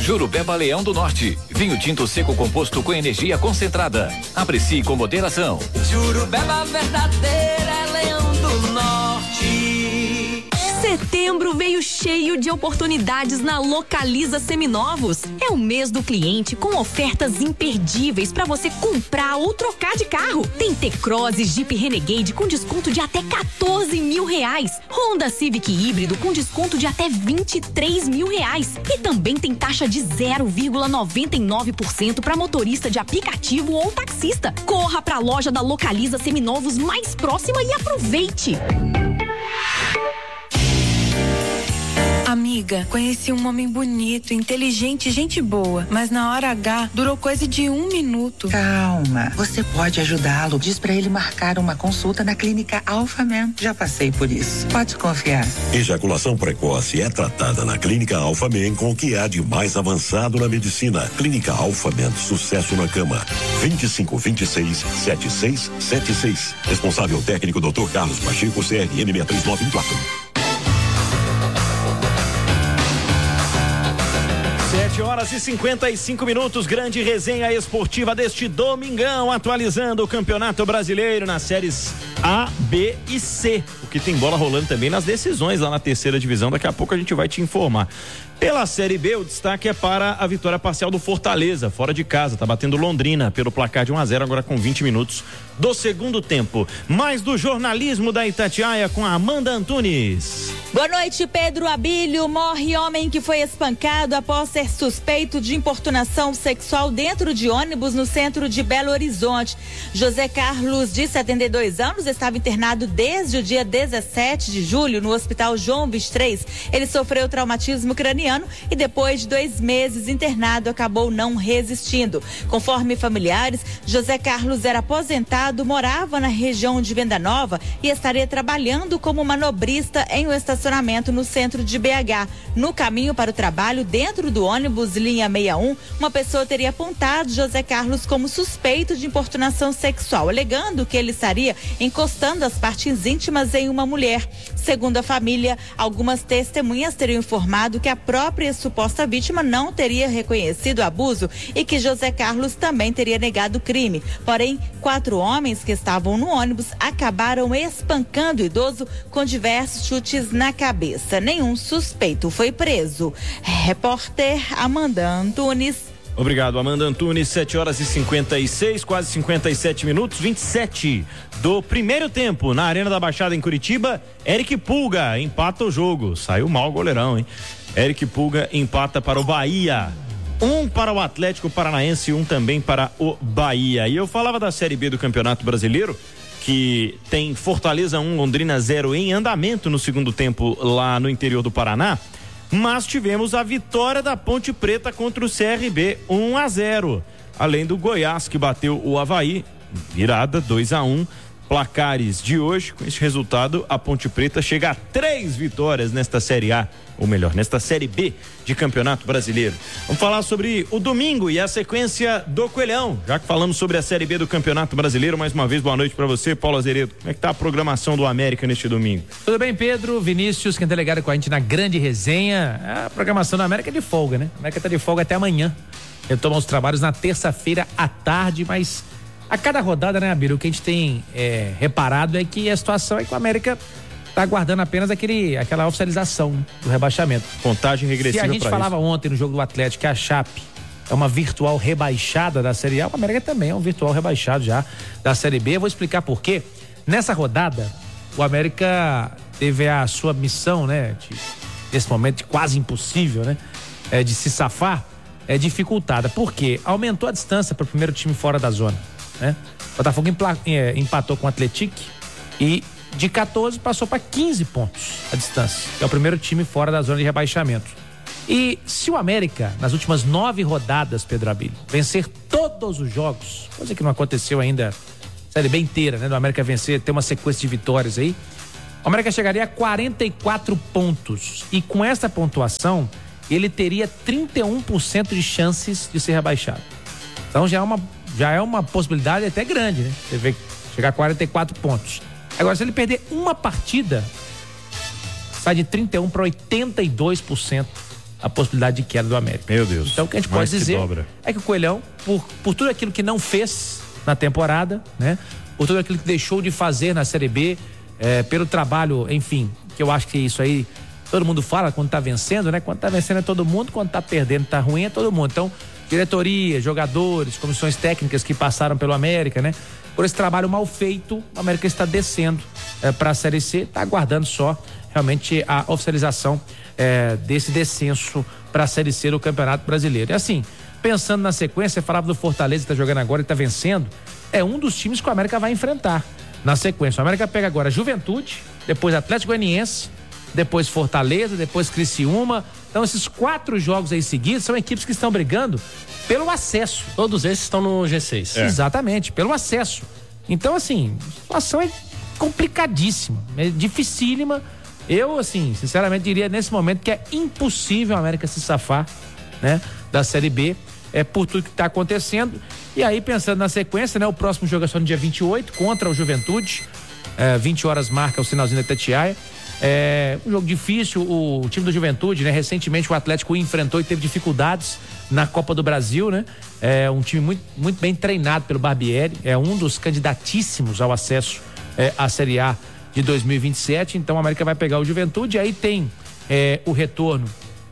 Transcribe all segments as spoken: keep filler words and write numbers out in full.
Jurupeba Leão do Norte, vinho tinto seco composto com energia concentrada. Aprecie com moderação. Jurupeba verdadeira é Leão do Norte. Setembro veio cheio de oportunidades na Localiza Seminovos. É o mês do cliente com ofertas imperdíveis para você comprar ou trocar de carro. Tem T-Cross e Jeep Renegade com desconto de até quatorze mil reais. Honda Civic híbrido com desconto de até vinte e três mil reais. E também tem taxa de zero vírgula noventa e nove por cento para motorista de aplicativo ou taxista. Corra para a loja da Localiza Seminovos mais próxima e aproveite. Amiga, conheci um homem bonito, inteligente, gente boa, mas na hora H durou coisa de um minuto. Calma, você pode ajudá-lo. Diz pra ele marcar uma consulta na clínica Alphaman. Já passei por isso. Pode confiar. Ejaculação precoce é tratada na clínica Alphaman com o que há de mais avançado na medicina. Clínica Alphaman, sucesso na cama. vinte e cinco, vinte e seis, setenta e seis setenta e seis. Responsável técnico doutor Carlos Pacheco, C R M seis três nove um quatro. sete horas e cinquenta e cinco minutos, grande resenha esportiva deste domingão, atualizando o Campeonato Brasileiro nas séries A, B e C. O que tem bola rolando também nas decisões lá na terceira divisão, daqui a pouco a gente vai te informar. Pela Série B, o destaque é para a vitória parcial do Fortaleza, fora de casa, tá batendo Londrina pelo placar de um a zero, agora com vinte minutos do segundo tempo. Mais do jornalismo da Itatiaia com a Amanda Antunes. Boa noite, Pedro Abílio. Morre homem que foi espancado após ser suspeito de importunação sexual dentro de ônibus no centro de Belo Horizonte. José Carlos, de setenta e dois anos, estava internado desde o dia dezessete de julho no Hospital João vinte e três. Ele sofreu traumatismo craniano e depois de dois meses internado acabou não resistindo. Conforme familiares, José Carlos era aposentado, morava na região de Venda Nova e estaria trabalhando como manobrista em um estacionamento no centro de B H. No caminho para o trabalho, dentro do ônibus linha sessenta e um, uma pessoa teria apontado José Carlos como suspeito de importunação sexual, alegando que ele estaria encostando as partes íntimas em uma mulher. Segundo a família, algumas testemunhas teriam informado que a própria suposta vítima não teria reconhecido o abuso e que José Carlos também teria negado o crime. Porém, quatro homens que estavam no ônibus acabaram espancando o idoso com diversos chutes na cabeça. Nenhum suspeito foi preso. Repórter Amanda Antunes. Obrigado, Amanda Antunes. sete horas e cinquenta e seis, quase cinquenta e sete minutos, vinte e sete do primeiro tempo na Arena da Baixada em Curitiba. Eric Pulga empata o jogo. Saiu mal o goleirão, hein? Eric Pulga empata para o Bahia. Um para o Atlético Paranaense e um também para o Bahia. E eu falava da Série B do Campeonato Brasileiro, que tem Fortaleza um, Londrina zero em andamento no segundo tempo lá no interior do Paraná. Mas tivemos a vitória da Ponte Preta contra o C R B, um a zero. Além do Goiás, que bateu o Avaí, virada dois a um. Placares de hoje, com esse resultado, a Ponte Preta chega a três vitórias nesta Série A, ou melhor, nesta Série B de Campeonato Brasileiro. Vamos falar sobre o domingo e a sequência do Coelhão, já que falamos sobre a Série B do Campeonato Brasileiro. Mais uma vez, boa noite para você, Paulo Azeredo. Como é que tá a programação do América neste domingo? Tudo bem, Pedro, Vinícius, quem tá ligado com a gente na grande resenha. A programação do América é de folga, né? A América tá de folga até amanhã. Retoma os trabalhos na terça-feira à tarde, mas a cada rodada, né, Abílio, o que a gente tem é, reparado é que a situação é que o América está aguardando apenas aquele, aquela oficialização, né, do rebaixamento. Contagem regressiva. Se a gente falava isso. ontem no jogo do Atlético que a Chape é uma virtual rebaixada da Série A, o América também é um virtual rebaixado já da Série B. Eu vou explicar por quê. Nessa rodada, o América teve a sua missão, né, de, nesse momento quase impossível, né, é, de se safar, é dificultada. Por quê? Aumentou a distância para o primeiro time fora da zona. Né? O Botafogo empatou com o Atlético e de quatorze passou para quinze pontos a distância. É o primeiro time fora da zona de rebaixamento. E se o América, nas últimas nove rodadas, Pedro Abílio, vencer todos os jogos, coisa que não aconteceu ainda, a Série B inteira, né? Do América vencer, ter uma sequência de vitórias aí, o América chegaria a quarenta e quatro pontos. E com essa pontuação, ele teria trinta e um por cento de chances de ser rebaixado. Então já é uma Já é uma possibilidade até grande, né? Você vê chegar a quarenta e quatro pontos. Agora, se ele perder uma partida, sai de trinta e um para oitenta e dois por cento a possibilidade de queda do América. Meu Deus. Então o que a gente pode dizer é que o Coelhão, por, por tudo aquilo que não fez na temporada, né? Por tudo aquilo que deixou de fazer na Série B, é, pelo trabalho, enfim, que eu acho que isso aí todo mundo fala quando tá vencendo, né? Quando tá vencendo é todo mundo, quando tá perdendo, tá ruim é todo mundo. Então, diretoria, jogadores, comissões técnicas que passaram pelo América, né? Por esse trabalho mal feito, o América está descendo é, para a Série C, tá aguardando só realmente a oficialização é, desse descenso para a Série C do Campeonato Brasileiro. E assim, pensando na sequência, você falava do Fortaleza que tá jogando agora e tá vencendo, é um dos times que o América vai enfrentar na sequência. O América pega agora Juventude, depois Atlético Goianiense, depois Fortaleza, depois Criciúma. Então esses quatro jogos aí seguidos são equipes que estão brigando pelo acesso. Todos esses estão no G seis. É. Exatamente, pelo acesso. Então assim, a situação é complicadíssima, é dificílima. Eu assim, sinceramente diria nesse momento que é impossível a América se safar, né, da Série B, é por tudo que está acontecendo. E aí pensando na sequência, né, o próximo jogo é só no dia vinte e oito contra o Juventude, é, vinte horas marca o sinalzinho da Itatiaia. É um jogo difícil, o, o time do Juventude, né? Recentemente o Atlético enfrentou e teve dificuldades na Copa do Brasil, né? É um time muito, muito bem treinado pelo Barbieri, é um dos candidatíssimos ao acesso é, à Série A de dois mil e vinte e sete, então a América vai pegar o Juventude, aí tem é, o retorno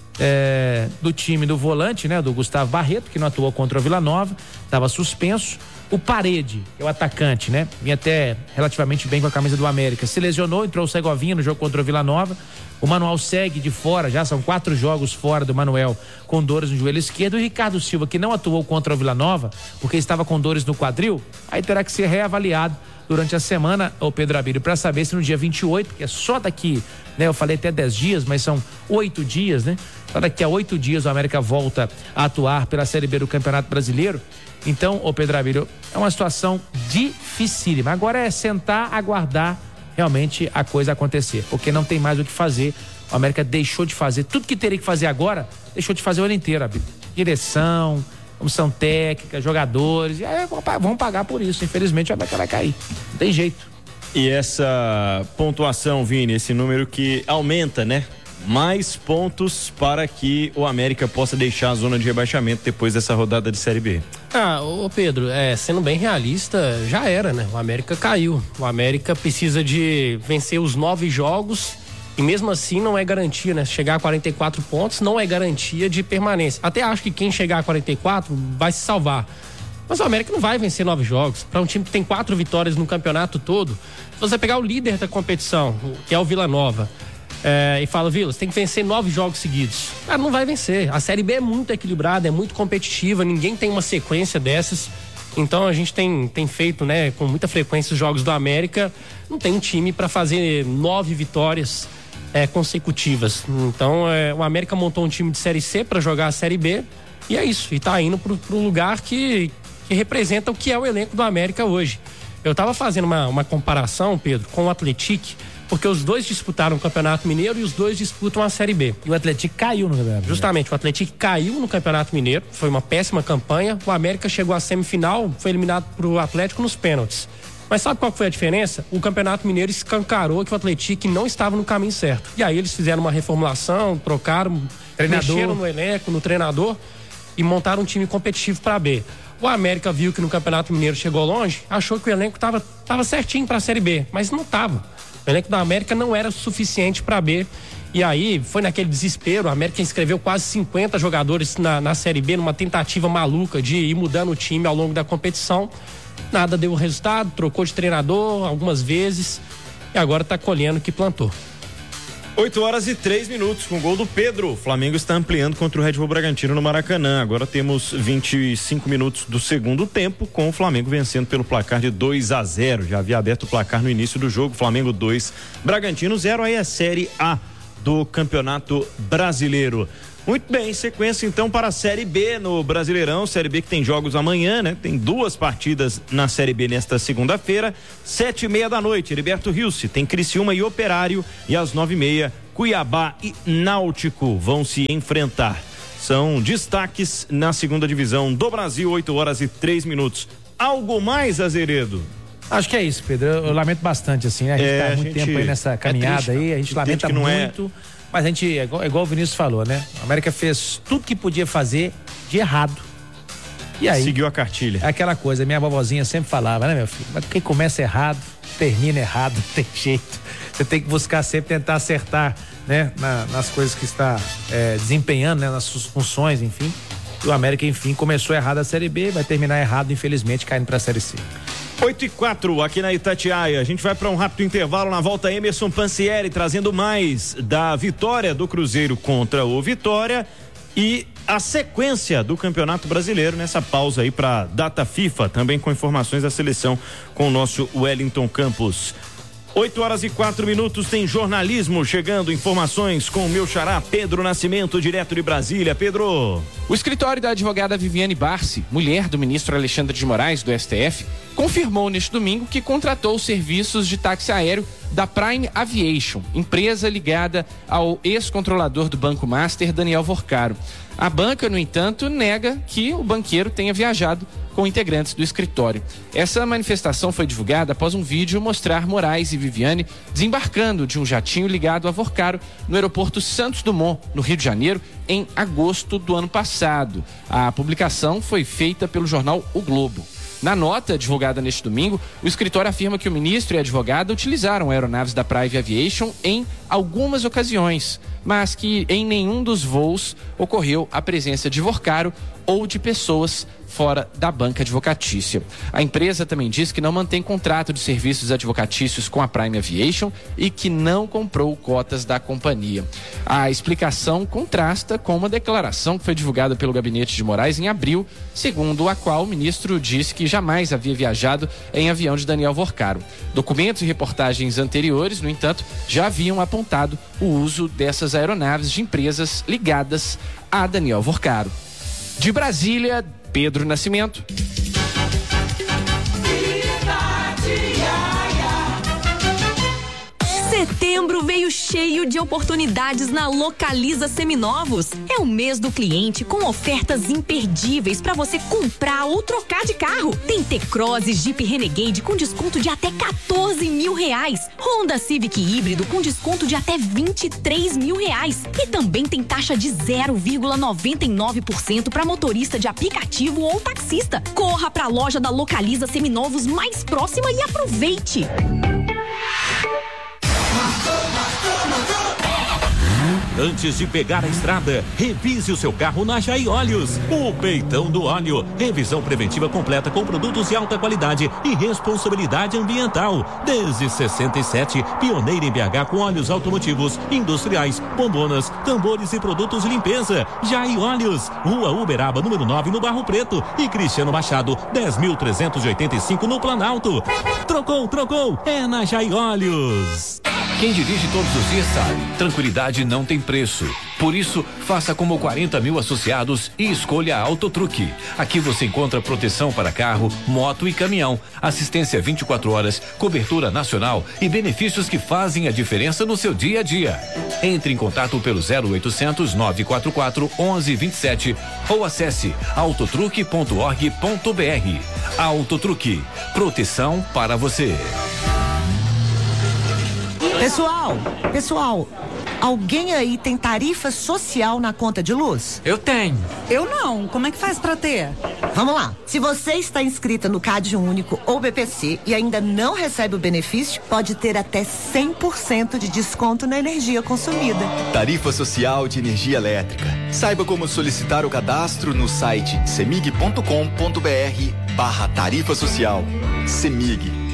é, do time do volante, né? Do Gustavo Barreto, que não atuou contra o Vila Nova, estava suspenso. O Parede, que é o atacante, né? Vinha até relativamente bem com a camisa do América. Se lesionou, entrou o Segovinha no jogo contra o Vila Nova. O Manuel segue de fora, já são quatro jogos fora do Manuel com dores no joelho esquerdo. O Ricardo Silva, que não atuou contra o Vila Nova, porque estava com dores no quadril, aí terá que ser reavaliado durante a semana, o Pedro Abílio, para saber se no dia vinte e oito, que é só daqui, né? Eu falei até dez dias, mas são oito dias, né? Só daqui a oito dias o América volta a atuar pela Série B do Campeonato Brasileiro. Então, ô Pedro Abílio, é uma situação dificílima. Agora é sentar, aguardar realmente a coisa acontecer, porque não tem mais o que fazer. O América deixou de fazer tudo que teria que fazer agora, deixou de fazer o ano inteiro, Abílio. Direção, comissão técnica, jogadores, e aí vão pagar por isso. Infelizmente o América vai cair, não tem jeito. E essa pontuação, Vini, esse número que aumenta, né? Mais pontos para que o América possa deixar a zona de rebaixamento depois dessa rodada de Série B. Ah, ô Pedro, é, sendo bem realista, já era, né? O América caiu. O América precisa de vencer os nove jogos e mesmo assim não é garantia, né? Chegar a quarenta e quatro pontos não é garantia de permanência. Até acho que quem chegar a quarenta e quatro vai se salvar. Mas o América não vai vencer nove jogos. Para um time que tem quatro vitórias no campeonato todo, se você pegar o líder da competição, que é o Vila Nova, É, e fala, Vila, você tem que vencer nove jogos seguidos. Cara, não vai vencer. A Série B é muito equilibrada, é muito competitiva, ninguém tem uma sequência dessas. Então a gente tem, tem feito, né, com muita frequência os jogos do América. Não tem um time para fazer nove vitórias é, consecutivas. Então é, o América montou um time de Série C para jogar a Série B. E é isso. E tá indo pro, pro lugar que, que representa o que é o elenco do América hoje. Eu tava fazendo uma, uma comparação, Pedro, com o Atlético, porque os dois disputaram o Campeonato Mineiro e os dois disputam a Série B. E o Atlético caiu no Campeonato Justamente, o Atlético caiu no Campeonato Mineiro, foi uma péssima campanha. O América chegou à semifinal, foi eliminado pro Atlético nos pênaltis. Mas sabe qual foi a diferença? O Campeonato Mineiro escancarou que o Atlético não estava no caminho certo. E aí eles fizeram uma reformulação, trocaram, treinador. Mexeram no elenco, no treinador e montaram um time competitivo para B. O América viu que no Campeonato Mineiro chegou longe, achou que o elenco estava tava certinho para a Série B, mas não estava. O elenco da América não era suficiente para B. E aí foi naquele desespero. A América inscreveu quase cinquenta jogadores na, na Série B, numa tentativa maluca de ir mudando o time ao longo da competição. Nada deu resultado, trocou de treinador algumas vezes e agora está colhendo o que plantou. oito horas e três minutos com o gol do Pedro. O Flamengo está ampliando contra o Red Bull Bragantino no Maracanã. Agora temos vinte e cinco minutos do segundo tempo, com o Flamengo vencendo pelo placar de dois a zero. Já havia aberto o placar no início do jogo. Flamengo dois, Bragantino zero. Aí é a Série A do Campeonato Brasileiro. Muito bem, sequência então para a Série B no Brasileirão, Série B que tem jogos amanhã, né? Tem duas partidas na Série B nesta segunda-feira, sete e meia da noite, Heriberto Rilse, tem Criciúma e Operário, e às nove e meia, Cuiabá e Náutico vão se enfrentar. São destaques na segunda divisão do Brasil, oito horas e três minutos. Algo mais, Azeredo? Acho que é isso, Pedro. Eu lamento bastante, assim, né? A gente é, tá há muito tempo aí nessa caminhada é triste, aí, a gente lamenta muito. É... Mas a gente, é igual, é igual o Vinícius falou, né? A América fez tudo que podia fazer de errado. E aí? Seguiu a cartilha. É aquela coisa, minha vovozinha sempre falava, né, meu filho? Mas quem começa errado, termina errado, não tem jeito. Você tem que buscar sempre tentar acertar, né? Na, nas coisas que está é, desempenhando, né? Nas suas funções, enfim. E o América, enfim, começou errado a Série B, vai terminar errado, infelizmente, caindo para a Série C. oito e quatro aqui na Itatiaia. A gente vai para um rápido intervalo. Na volta, Emerson Pansieri trazendo mais da vitória do Cruzeiro contra o Vitória e a sequência do Campeonato Brasileiro nessa pausa aí para data FIFA, também com informações da seleção com o nosso Wellington Campos. oito horas e quatro minutos, tem jornalismo chegando, informações com o meu xará Pedro Nascimento, direto de Brasília. Pedro. O escritório da advogada Viviane Barsi, mulher do ministro Alexandre de Moraes, do S T F, confirmou neste domingo que contratou os serviços de táxi aéreo da Prime Aviation, empresa ligada ao ex-controlador do Banco Master, Daniel Vorcaro. A banca, no entanto, nega que o banqueiro tenha viajado com integrantes do escritório. Essa manifestação foi divulgada após um vídeo mostrar Moraes e Viviane desembarcando de um jatinho ligado a Vorcaro no aeroporto Santos Dumont, no Rio de Janeiro, em agosto do ano passado. A publicação foi feita pelo jornal O Globo. Na nota divulgada neste domingo, o escritório afirma que o ministro e a advogada utilizaram aeronaves da Prime Aviation em algumas ocasiões, mas que em nenhum dos voos ocorreu a presença de Vorcaro ou de pessoas fora da banca advocatícia. A empresa também diz que não mantém contrato de serviços advocatícios com a Prime Aviation e que não comprou cotas da companhia. A explicação contrasta com uma declaração que foi divulgada pelo gabinete de Moraes em abril, segundo a qual o ministro disse que jamais havia viajado em avião de Daniel Vorcaro. Documentos e reportagens anteriores, no entanto, já haviam apontado o uso dessas aeronaves de empresas ligadas a Daniel Vorcaro. De Brasília, Pedro Nascimento. Setembro veio cheio de oportunidades na Localiza Seminovos. É o mês do cliente com ofertas imperdíveis para você comprar ou trocar de carro. Tem T-Cross e Jeep Renegade com desconto de até quatorze mil reais. Honda Civic híbrido com desconto de até vinte e três mil reais. E também tem taxa de zero vírgula noventa e nove por cento para motorista de aplicativo ou taxista. Corra para a loja da Localiza Seminovos mais próxima e aproveite. Antes de pegar a estrada, revise o seu carro na Jai Óleos. O peitão do óleo. Revisão preventiva completa com produtos de alta qualidade e responsabilidade ambiental. Desde sessenta e sete, pioneira em B H com óleos automotivos, industriais, bombonas, tambores e produtos de limpeza. Jai Óleos. Rua Uberaba, número nove, no Barro Preto. E Cristiano Machado, dez mil trezentos e oitenta e cinco, no Planalto. Trocou, trocou. É na Jai Óleos. Quem dirige todos os dias sabe, tranquilidade não tem preço. Por isso, faça como quarenta mil associados e escolha a Autotruque. Aqui você encontra proteção para carro, moto e caminhão, assistência vinte e quatro horas, cobertura nacional e benefícios que fazem a diferença no seu dia a dia. Entre em contato pelo zero oitocentos, nove quatro quatro, onze vinte e sete ou acesse autotruque ponto org ponto br. Autotruque, proteção para você. Pessoal, pessoal, alguém aí tem tarifa social na conta de luz? Eu tenho. Eu não. Como é que faz pra ter? Vamos lá. Se você está inscrita no Cade Único ou B P C e ainda não recebe o benefício, pode ter até cem por cento de desconto na energia consumida. Tarifa social de energia elétrica. Saiba como solicitar o cadastro no site semig ponto com ponto br barra tarifa social. Semig.